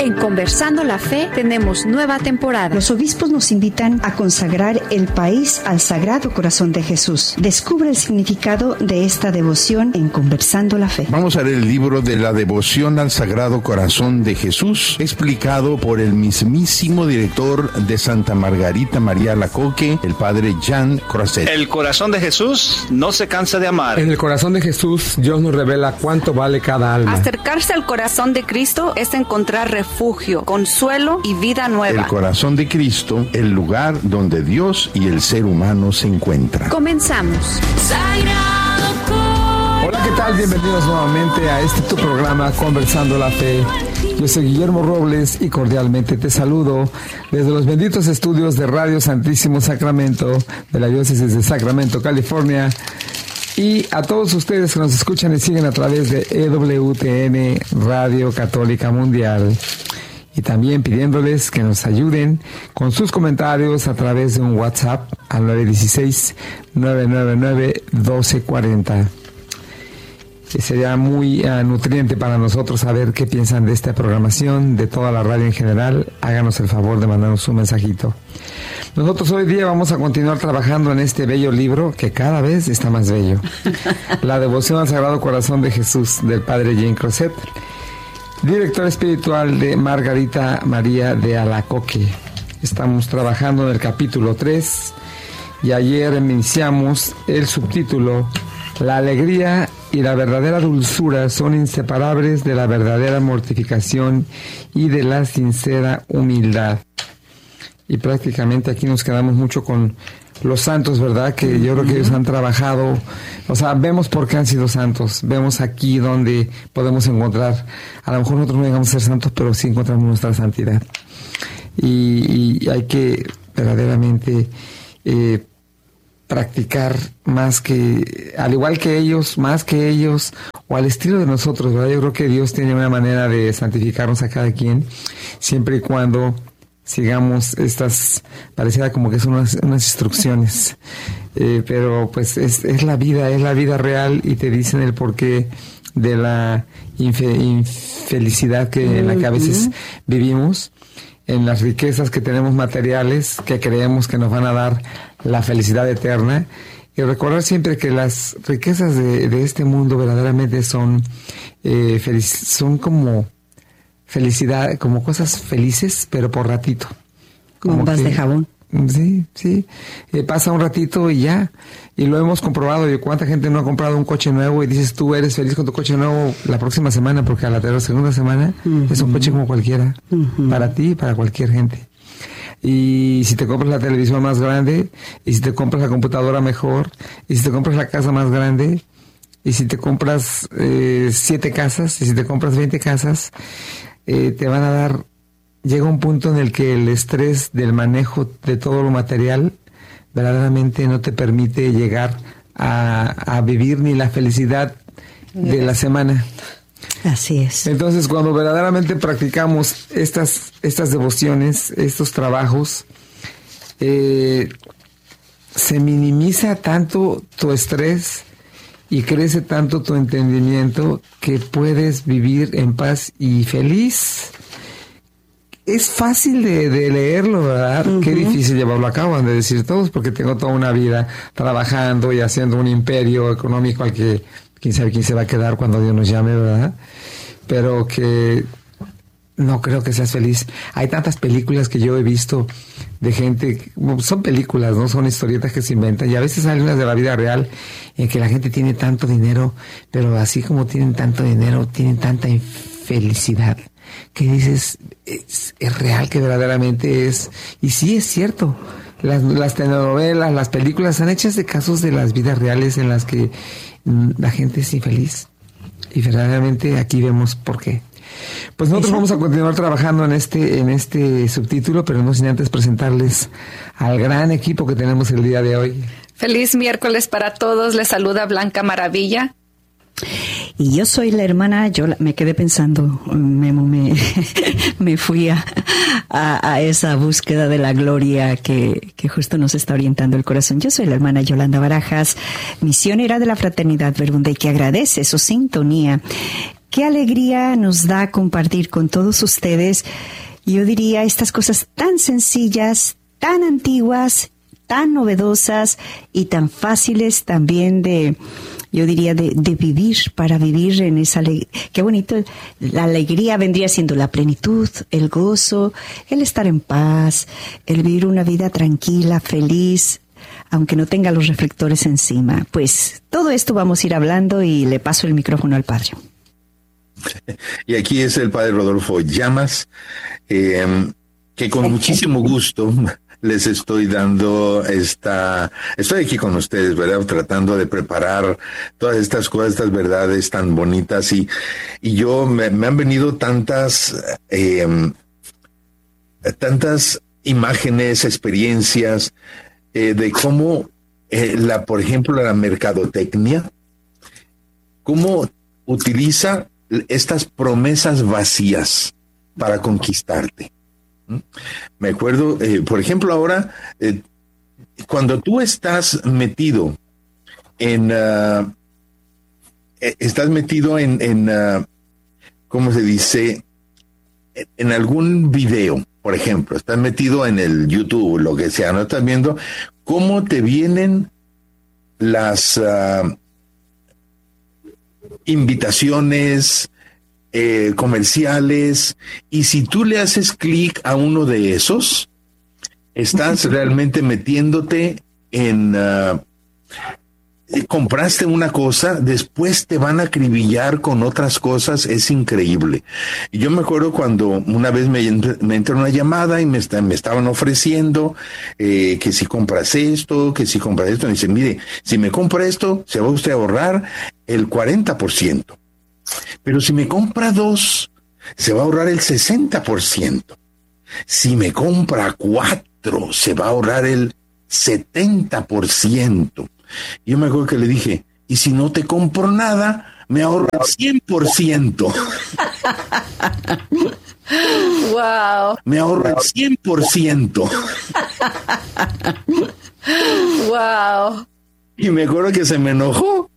En Conversando la Fe tenemos nueva temporada. Los obispos nos invitan a consagrar el país al Sagrado Corazón de Jesús. Descubre el significado de esta devoción en Conversando la Fe. Vamos a leer el libro de la devoción al Sagrado Corazón de Jesús, explicado por el mismísimo director de Santa Margarita María Alacoque, el padre Jean Croiset. El corazón de Jesús no se cansa de amar. En el corazón de Jesús, Dios nos revela cuánto vale cada alma. Acercarse al corazón de Cristo es encontrar refugio, consuelo y vida nueva. El corazón de Cristo, el lugar donde Dios y el ser humano se encuentran. Comenzamos. Hola, ¿qué tal? Bienvenidos nuevamente a este tu programa Conversando la Fe. Yo soy Guillermo Robles y cordialmente te saludo desde los benditos estudios de Radio Santísimo Sacramento de la Diócesis de Sacramento, California. Y a todos ustedes que nos escuchan y siguen a través de EWTN Radio Católica Mundial. Y también pidiéndoles que nos ayuden con sus comentarios a través de un WhatsApp al 916-999-1240. Sería muy nutriente para nosotros saber qué piensan de esta programación, de toda la radio en general. Háganos el favor de mandarnos un mensajito. Nosotros hoy día vamos a continuar trabajando en este bello libro que cada vez está más bello. La devoción al Sagrado Corazón de Jesús, del padre Jean Croiset, director espiritual de Margarita María de Alacoque. Estamos trabajando en el capítulo 3 y ayer iniciamos el subtítulo La alegría y la verdadera dulzura son inseparables de la verdadera mortificación y de la sincera humildad. Y prácticamente aquí nos quedamos mucho con los santos, ¿verdad? Que yo creo que ellos han trabajado, o sea, vemos por qué han sido santos, vemos aquí donde podemos encontrar, a lo mejor nosotros no llegamos a ser santos, pero sí encontramos nuestra santidad. Y hay que verdaderamente practicar más que, al igual que ellos, más que ellos, o al estilo de nosotros, ¿verdad? Yo creo que Dios tiene una manera de santificarnos a cada quien, siempre y cuando sigamos estas, pareciera como que son unas instrucciones, pero pues es la vida real y te dicen el porqué de la infelicidad en la que a veces vivimos, en las riquezas que tenemos materiales, que creemos que nos van a dar la felicidad eterna, y recordar siempre que las riquezas de este mundo verdaderamente son como felicidad, como cosas felices, pero por ratito. Como vas de jabón. Sí. Pasa un ratito y ya. Y lo hemos comprobado. ¿Y cuánta gente no ha comprado un coche nuevo? Y dices, tú eres feliz con tu coche nuevo la próxima semana, porque a la segunda semana es un coche como cualquiera. Para ti y para cualquier gente. Y si te compras la televisión más grande, y si te compras la computadora mejor, y si te compras la casa más grande, y si te compras 7 casas, y si te compras 20 casas, te van a dar, llega un punto en el que el estrés del manejo de todo lo material verdaderamente no te permite llegar a vivir ni la felicidad de la semana. Así es. Entonces, cuando verdaderamente practicamos estas devociones, estos trabajos, se minimiza tanto tu estrés y crece tanto tu entendimiento que puedes vivir en paz y feliz. Es fácil de leerlo, ¿verdad? Qué difícil llevarlo a cabo, han de decir todos, porque tengo toda una vida trabajando y haciendo un imperio económico al que quién sabe quién se va a quedar cuando Dios nos llame, ¿verdad? Pero que no creo que seas feliz. Hay tantas películas que yo he visto de gente, son películas, no son historietas que se inventan, y a veces hay unas de la vida real en que la gente tiene tanto dinero, pero así como tienen tanto dinero, tienen tanta infelicidad, que dices, es real que verdaderamente es, y sí es cierto. Las telenovelas, las películas están hechas de casos de las vidas reales en las que la gente es infeliz, y verdaderamente aquí vemos por qué. Pues nosotros vamos a continuar trabajando en este subtítulo, pero no sin antes presentarles al gran equipo que tenemos el día de hoy. Feliz miércoles para todos. Les saluda Blanca Maravilla. Y yo soy la hermana, yo me quedé pensando, Memo, me fui a esa búsqueda de la gloria que justo nos está orientando el corazón. Yo soy la hermana Yolanda Barajas, misionera de la Fraternidad Verbum Dei, que agradece su sintonía qué alegría nos da compartir con todos ustedes, yo diría, estas cosas tan sencillas, tan antiguas, tan novedosas y tan fáciles también de, yo diría, de vivir, para vivir en esa alegría. Qué bonito, la alegría vendría siendo la plenitud, el gozo, el estar en paz, el vivir una vida tranquila, feliz, aunque no tenga los reflectores encima. Pues todo esto vamos a ir hablando y le paso el micrófono al padre. Y aquí es el padre Rodolfo Llamas, que con muchísimo gusto les estoy dando estoy aquí con ustedes, ¿verdad? Tratando de preparar todas estas cosas, estas verdades tan bonitas, y yo me han venido tantas imágenes, experiencias, de cómo por ejemplo, la mercadotecnia, cómo utiliza estas promesas vacías para conquistarte. Me acuerdo, por ejemplo, ahora, cuando tú estás metido en ¿cómo se dice? En algún video, por ejemplo, estás metido en el YouTube, lo que sea, ¿no? Estás viendo cómo te vienen las invitaciones, comerciales, y si tú le haces clic a uno de esos, estás realmente metiéndote en compraste una cosa, después te van a acribillar con otras cosas, es increíble. Y yo me acuerdo cuando una vez me entró una llamada y me estaban ofreciendo que si compras esto, me dice, mire, si me compra esto, se va usted a ahorrar el 40%. Pero si me compra 2, se va a ahorrar el 60%. Si me compra 4, se va a ahorrar el 70%. Yo me acuerdo que le dije, y si no te compro nada, me ahorro el 100%. Wow. Me ahorro el 100%. Wow. Y me acuerdo que se me enojó.